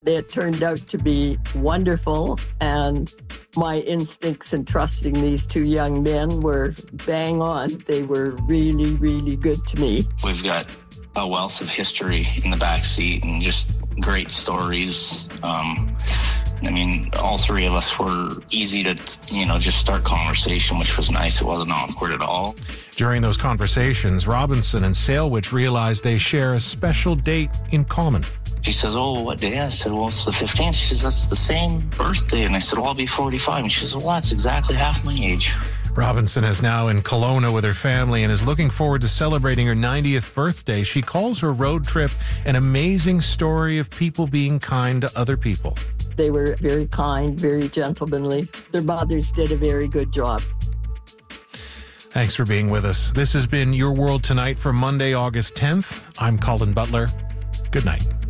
It turned out to be wonderful, and my instincts in trusting these two young men were bang on. They were really, really good to me. We've got a wealth of history in the back seat and just great stories. All three of us were easy to, just start conversation, which was nice. It wasn't awkward at all. During those conversations, Robinson and Salewich realized they share a special date in common. She says, "Oh, what day?" I said, "Well, it's the 15th. She says, "That's the same birthday." And I said, "Well, I'll be 45. And she says, "Well, that's exactly half my age." Robinson is now in Kelowna with her family and is looking forward to celebrating her 90th birthday. She calls her road trip an amazing story of people being kind to other people. They were very kind, very gentlemanly. Their mothers did a very good job. Thanks for being with us. This has been Your World Tonight for Monday, August 10th. I'm Colin Butler. Good night.